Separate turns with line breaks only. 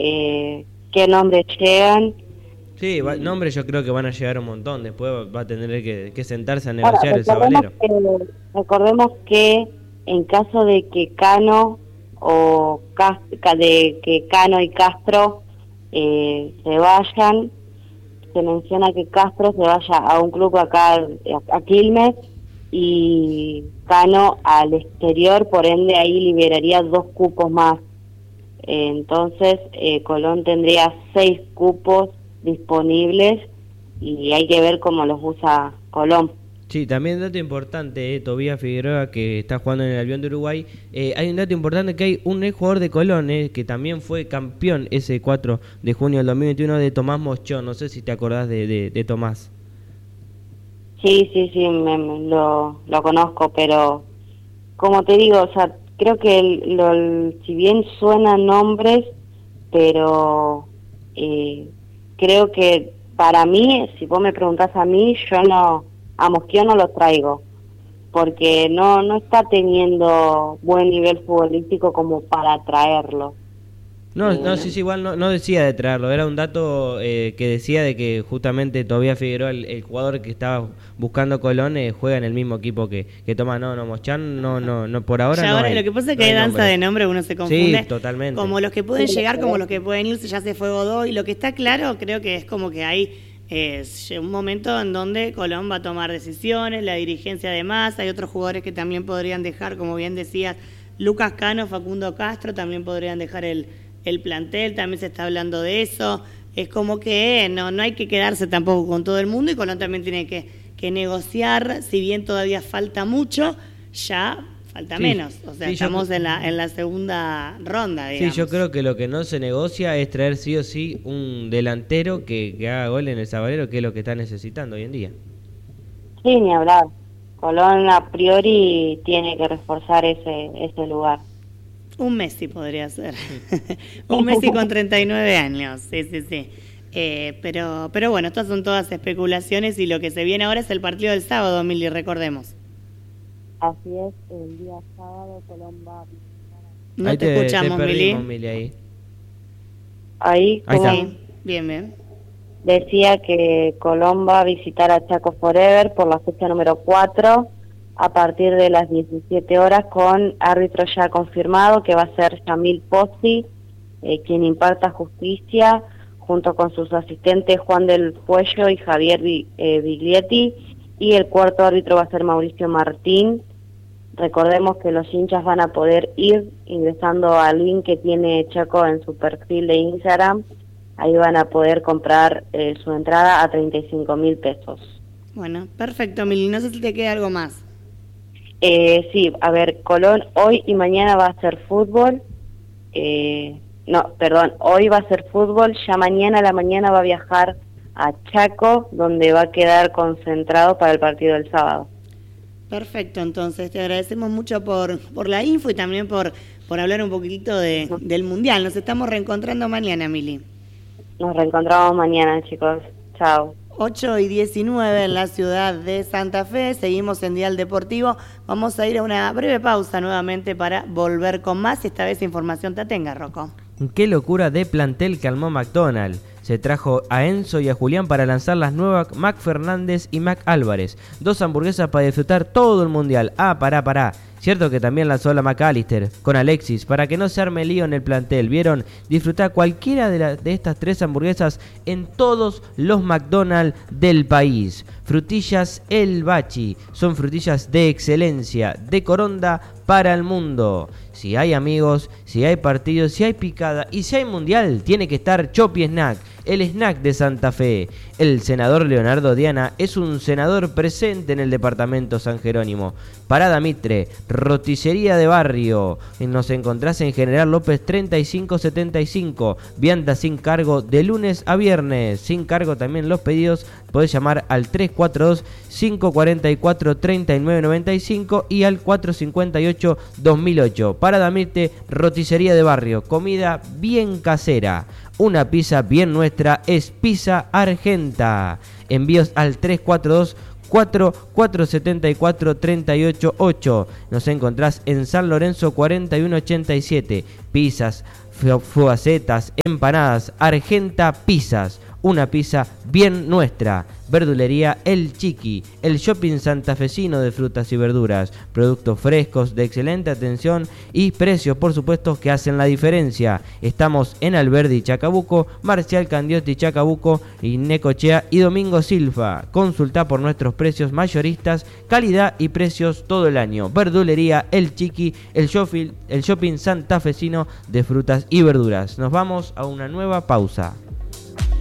qué nombres llegan.
Sí, nombres yo creo que van a llegar un montón. Después va a tener que sentarse a
Ahora,
negociar el Sabalero.
recordemos que en caso de que Cano que Cano y Castro se vayan, se menciona que Castro se vaya a un club acá a Quilmes y Cano al exterior, por ende ahí liberaría 2 cupos más. Entonces Colón tendría 6 cupos disponibles y hay que ver cómo los usa Colón.
Sí, también dato importante, Tobías Figueroa, que está jugando en el Albión de Uruguay. Hay un dato importante, que hay un ex jugador de Colón, que también fue campeón ese 4 de junio del 2021, de Tomás Moschón. No sé si te acordás de Tomás.
Sí, lo conozco, pero como te digo, o sea, creo que si bien suenan nombres, pero creo que para mí, si vos me preguntás a mí, a Mosquión no lo traigo, porque no está teniendo buen nivel futbolístico como para traerlo.
Sí, igual no decía de traerlo, era un dato que decía de que justamente Tobías Figueroa, el jugador que estaba buscando Colón, juega en el mismo equipo que Tomás. Moschán no por ahora.
Ya
no
ahora
hay,
lo que pasa es
no
que hay danza
nombre
de nombre, uno se confunde.
Sí, totalmente.
Como los que pueden llegar, como los que pueden irse, ya se fue Godoy. Lo que está claro, creo que es como que hay un momento en donde Colón va a tomar decisiones, la dirigencia además, hay otros jugadores que también podrían dejar, como bien decías, Lucas Cano, Facundo Castro, también podrían dejar el plantel, también se está hablando de eso. Es como que no hay que quedarse tampoco con todo el mundo, y Colón también tiene que negociar, si bien todavía falta mucho, ya falta menos. O sea, estamos en la segunda ronda, digamos.
Sí, yo creo que lo que no se negocia es traer sí o sí un delantero que haga gol en el Sabalero, que es lo que está necesitando hoy en día.
Sí, ni hablar. Colón a priori tiene que reforzar ese lugar.
Un Messi podría ser. Un Messi con 39 años. Sí. Pero bueno, estas son todas especulaciones, y lo que se viene ahora es el partido del sábado, Mili, recordemos.
Así es, el día sábado Colón va a visitar.
No ahí te escuchamos,
Mili.
Ahí
sí, bien.
Decía que Colón va a visitar a Chaco Forever por la fecha número 4 a partir de las 17 horas, con árbitro ya confirmado, que va a ser Yamil Pozzi, quien imparta justicia, junto con sus asistentes Juan del Puello y Javier Biglietti, y el cuarto árbitro va a ser Mauricio Martín. Recordemos que los hinchas van a poder ir ingresando al link que tiene Chaco en su perfil de Instagram. Ahí van a poder comprar su entrada a 35.000 pesos.
Bueno, perfecto, Mili. No sé si te queda algo más.
Sí, a ver, Colón hoy y mañana va a hacer fútbol. Hoy va a hacer fútbol, ya mañana a la mañana va a viajar a Chaco, donde va a quedar concentrado para el partido del sábado.
Perfecto, entonces te agradecemos mucho por la info, y también por hablar un poquitito del Mundial. Nos estamos reencontrando mañana, Mili.
Nos reencontramos mañana, chicos. Chao.
8:19 en la ciudad de Santa Fe. Seguimos en Dial Deportivo. Vamos a ir a una breve pausa nuevamente para volver con más, y esta vez información te tenga, Rocco.
Qué locura de plantel que armó McDonald's. Se trajo a Enzo y a Julián para lanzar las nuevas Mac Fernández y Mac Álvarez. 2 hamburguesas para disfrutar todo el mundial. Pará. Cierto que también lanzó la McAllister con Alexis, para que no se arme lío en el plantel. ¿Vieron? Disfrutá cualquiera de estas 3 hamburguesas en todos los McDonald's del país. Frutillas El Bachi. Son frutillas de excelencia, de Coronda para el mundo. Si hay amigos, si hay partidos, si hay picada y si hay mundial, tiene que estar Chopi Snack, el snack de Santa Fe. El senador Leonardo Diana es un senador presente en el departamento San Jerónimo. Parada Mitre, roticería de barrio. Nos encontrás en General López 3575. Vianda sin cargo de lunes a viernes. Sin cargo también los pedidos. Podés llamar al 342-544-3995 y al 458-2008. Parada Mitre, roticería de barrio. Comida bien casera. Una pizza bien nuestra es Pizza Argenta. Envíos al 342-474-388. Nos encontrás en San Lorenzo 4187. Pizzas, fogacetas, empanadas, Argenta Pizzas, una pizza bien nuestra. Verdulería El Chiqui, el shopping santafesino de frutas y verduras, productos frescos, de excelente atención y precios, por supuesto, que hacen la diferencia. Estamos en Alberdi, Chacabuco, Marcial Candiotti, Chacabuco, y Necochea y Domingo Silva. Consulta por nuestros precios mayoristas, calidad y precios todo el año. Verdulería El Chiqui, el shopping santafesino de frutas y verduras. Nos vamos a una nueva pausa.